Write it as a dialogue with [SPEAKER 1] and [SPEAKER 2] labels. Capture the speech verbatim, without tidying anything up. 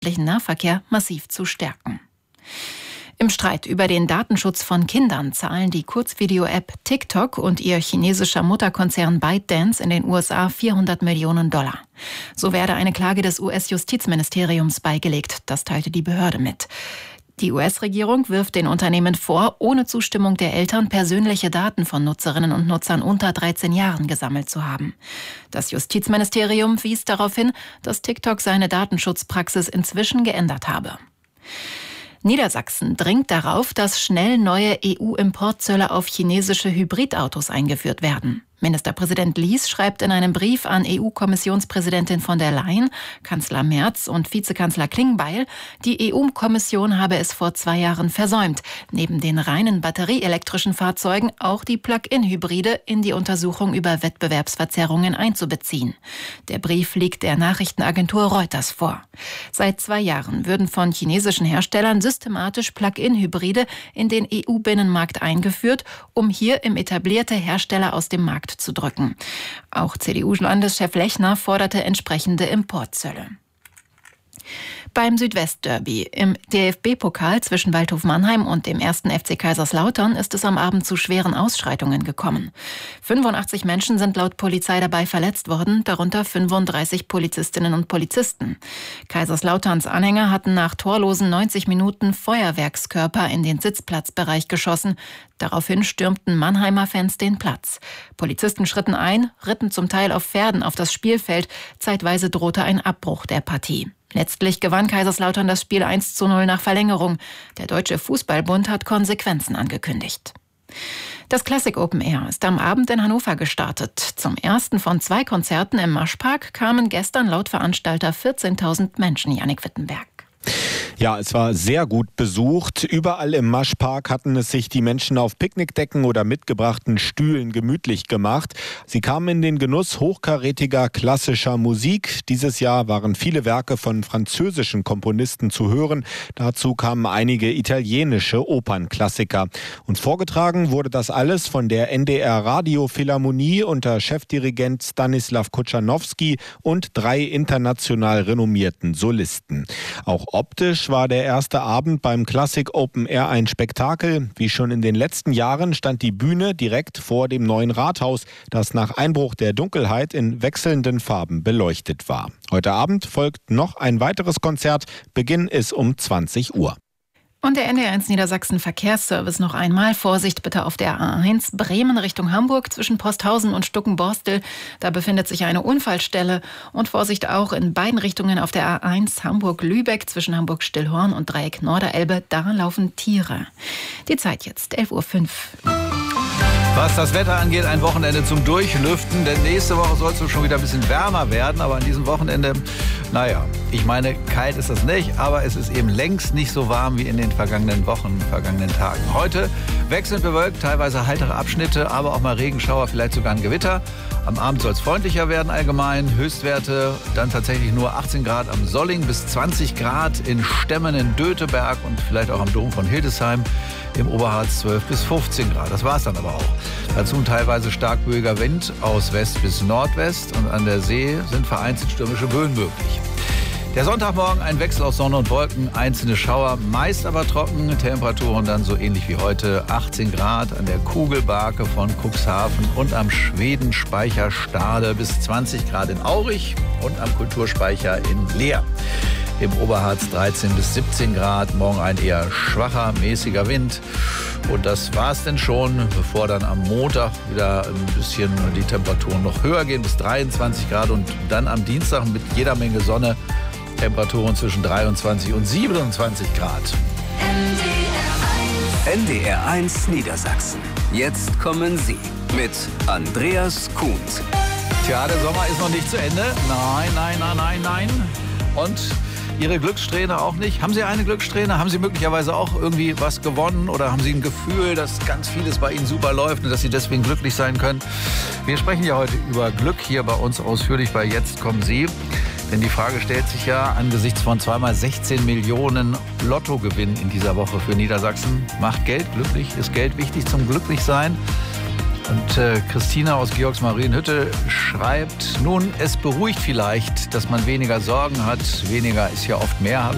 [SPEAKER 1] öffentlichen Nahverkehr massiv zu stärken. Im Streit über den Datenschutz von Kindern zahlen die Kurzvideo-App TikTok und ihr chinesischer Mutterkonzern ByteDance in den U S A vierhundert Millionen Dollar. So werde eine Klage des U S-Justizministeriums beigelegt, das teilte die Behörde mit. Die U S-Regierung wirft den Unternehmen vor, ohne Zustimmung der Eltern persönliche Daten von Nutzerinnen und Nutzern unter dreizehn Jahren gesammelt zu haben. Das Justizministerium wies darauf hin, dass TikTok seine Datenschutzpraxis inzwischen geändert habe. Niedersachsen dringt darauf, dass schnell neue E U-Importzölle auf chinesische Hybridautos eingeführt werden. Ministerpräsident Lies schreibt in einem Brief an E U-Kommissionspräsidentin von der Leyen, Kanzler Merz und Vizekanzler Klingbeil, die E U-Kommission habe es vor zwei Jahren versäumt, neben den reinen batterieelektrischen Fahrzeugen auch die Plug-in-Hybride in die Untersuchung über Wettbewerbsverzerrungen einzubeziehen. Der Brief liegt der Nachrichtenagentur Reuters vor. Seit zwei Jahren würden von chinesischen Herstellern systematisch Plug-in-Hybride in den E U-Binnenmarkt eingeführt, um hier im etablierte Hersteller aus dem Markt zu drücken. Auch C D U-Landeschef Lechner forderte entsprechende Importzölle. Beim Südwestderby im D F B-Pokal zwischen Waldhof Mannheim und dem ersten F C Kaiserslautern ist es am Abend zu schweren Ausschreitungen gekommen. fünfundachtzig Menschen sind laut Polizei dabei verletzt worden, darunter fünfunddreißig Polizistinnen und Polizisten. Kaiserslauterns Anhänger hatten nach torlosen neunzig Minuten Feuerwerkskörper in den Sitzplatzbereich geschossen. Daraufhin stürmten Mannheimer Fans den Platz. Polizisten schritten ein, ritten zum Teil auf Pferden auf das Spielfeld. Zeitweise drohte ein Abbruch der Partie. Letztlich gewann Kaiserslautern das Spiel eins zu null nach Verlängerung. Der Deutsche Fußballbund hat Konsequenzen angekündigt. Das Classic Open Air ist am Abend in Hannover gestartet. Zum ersten von zwei Konzerten im Maschpark kamen gestern laut Veranstalter vierzehntausend Menschen. Jannik Wittenberg.
[SPEAKER 2] Ja, es war sehr gut besucht. Überall im Maschpark hatten es sich die Menschen auf Picknickdecken oder mitgebrachten Stühlen gemütlich gemacht. Sie kamen in den Genuss hochkarätiger klassischer Musik. Dieses Jahr waren viele Werke von französischen Komponisten zu hören. Dazu kamen einige italienische Opernklassiker. Und vorgetragen wurde das alles von der N D R Radiophilharmonie unter Chefdirigent Stanislav Kotschanowski und drei international renommierten Solisten. Auch optisch war der erste Abend beim Classic Open Air ein Spektakel. Wie schon in den letzten Jahren stand die Bühne direkt vor dem neuen Rathaus, das nach Einbruch der Dunkelheit in wechselnden Farben beleuchtet war. Heute Abend folgt noch ein weiteres Konzert. Beginn ist um zwanzig Uhr.
[SPEAKER 1] Und der N D R eins Niedersachsen Verkehrsservice noch einmal. Vorsicht bitte auf der A eins Bremen Richtung Hamburg zwischen Posthausen und Stuckenborstel. Da befindet sich eine Unfallstelle. Und Vorsicht auch in beiden Richtungen auf der A eins Hamburg-Lübeck zwischen Hamburg-Stillhorn und Dreieck Norderelbe. Da laufen Tiere. Die Zeit jetzt, elf Uhr fünf.
[SPEAKER 3] Was das Wetter angeht, ein Wochenende zum Durchlüften, denn nächste Woche soll es schon wieder ein bisschen wärmer werden, aber an diesem Wochenende, naja, ich meine, kalt ist das nicht, aber es ist eben längst nicht so warm wie in den vergangenen Wochen, vergangenen Tagen. Heute wechselnd bewölkt, teilweise heilere Abschnitte, aber auch mal Regenschauer, vielleicht sogar ein Gewitter. Am Abend soll es freundlicher werden allgemein, Höchstwerte dann tatsächlich nur achtzehn Grad am Solling bis zwanzig Grad in Stemmen in Döteberg und vielleicht auch am Dom von Hildesheim. Im Oberharz zwölf bis fünfzehn Grad. Das war es dann aber auch. Dazu ein teilweise stark böiger Wind aus West bis Nordwest und an der See sind vereinzelt stürmische Böen möglich. Der Sonntagmorgen ein Wechsel aus Sonne und Wolken, einzelne Schauer, meist aber trocken. Temperaturen dann so ähnlich wie heute, achtzehn Grad an der Kugelbarke von Cuxhaven und am Schwedenspeicher Stade bis zwanzig Grad in Aurich und am Kulturspeicher in Leer. Im Oberharz dreizehn bis siebzehn Grad, morgen ein eher schwacher, mäßiger Wind. Und das war's denn schon, bevor dann am Montag wieder ein bisschen die Temperaturen noch höher gehen, bis dreiundzwanzig Grad. Und dann am Dienstag mit jeder Menge Sonne, Temperaturen zwischen dreiundzwanzig und siebenundzwanzig Grad.
[SPEAKER 4] N D R eins Niedersachsen. Jetzt kommen Sie mit Andreas Kuhns.
[SPEAKER 3] Tja, der Sommer ist noch nicht zu Ende. Nein, nein, nein, nein, nein. Und Ihre Glückssträhne auch nicht? Haben Sie eine Glückssträhne? Haben Sie möglicherweise auch irgendwie was gewonnen? Oder haben Sie ein Gefühl, dass ganz vieles bei Ihnen super läuft und dass Sie deswegen glücklich sein können? Wir sprechen ja heute über Glück hier bei uns ausführlich bei Jetzt kommen Sie. Denn die Frage stellt sich ja angesichts von zweimal sechzehn Millionen Lottogewinn in dieser Woche für Niedersachsen. Macht Geld glücklich? Ist Geld wichtig zum Glücklichsein? Und äh, Christina aus Georgsmarienhütte schreibt, nun, es beruhigt vielleicht, dass man weniger Sorgen hat. Weniger ist ja oft mehr, habe